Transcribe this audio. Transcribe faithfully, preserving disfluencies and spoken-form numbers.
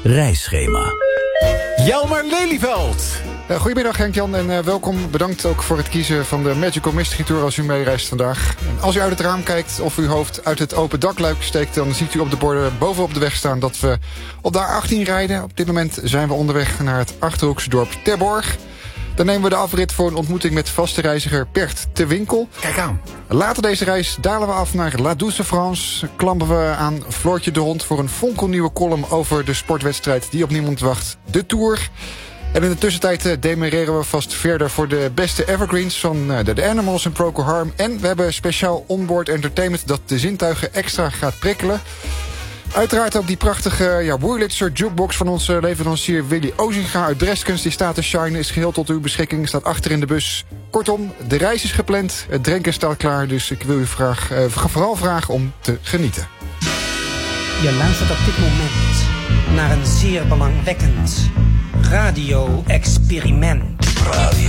reisschema. Jelmer Lelyveld. Uh, goedemiddag Henk-Jan en uh, welkom. Bedankt ook voor het kiezen van de Magical Mystery Tour als u meereist vandaag. En als u uit het raam kijkt of uw hoofd uit het open dakluik steekt, dan ziet u op de borden bovenop de weg staan dat we op de A achttien rijden. Op dit moment zijn we onderweg naar het Achterhoekse dorp Terborg. Dan nemen we de afrit voor een ontmoeting met vaste reiziger Bert te Winkel. Kijk aan. Later deze reis dalen we af naar La Douce France. Klampen we aan Floortje de Hond voor een fonkelnieuwe column over de sportwedstrijd die op niemand wacht, de Tour. En in de tussentijd uh, demereren we vast verder voor de beste evergreens van uh, de The Animals en Procol Harum. En we hebben speciaal onboard entertainment dat de zintuigen extra gaat prikkelen. Uiteraard ook die prachtige ja, Wurlitzer jukebox van onze leverancier Willy Ozinga uit Dreskunst. Die staat te shine, is geheel tot uw beschikking, staat achter in de bus. Kortom, de reis is gepland, het drinken staat klaar. Dus ik wil u vraag, uh, vooral vragen om te genieten. Je luistert op dit moment naar een zeer belangwekkend radio-experiment. Radio.